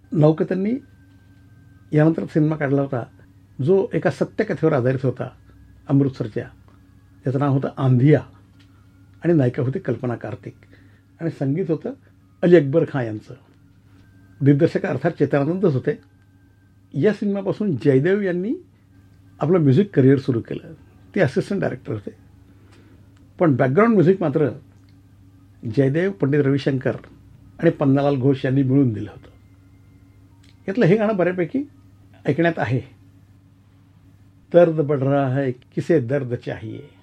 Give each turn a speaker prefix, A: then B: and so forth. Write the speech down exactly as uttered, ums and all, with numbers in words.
A: नवकथांनी यानंतर सिनेमा काढला होता जो एका सत्यकथेवर आधारित होता अमृतसरच्या. त्याचं नाव होतं आंधिया आणि नायिका होती कल्पना कार्तिक आणि संगीत होतं अली अकबर खान यांचं. दिग्दर्शक अर्थात चेतनानंदच होते. या सिनेमापासून जयदेव यांनी आपलं म्युझिक करिअर सुरू केलं. ते असिस्टंट डायरेक्टर होते. पण बॅकग्राऊंड म्युझिक मात्र जयदेव, पंडित रविशंकर आणि पन्नालाल घोष यांनी मिळून दिलं होतं. यातलं हे गाणं बऱ्यापैकी ऐकण्यात आहे. दर्द बढ़ रहा है किसे दर्द चाहिए.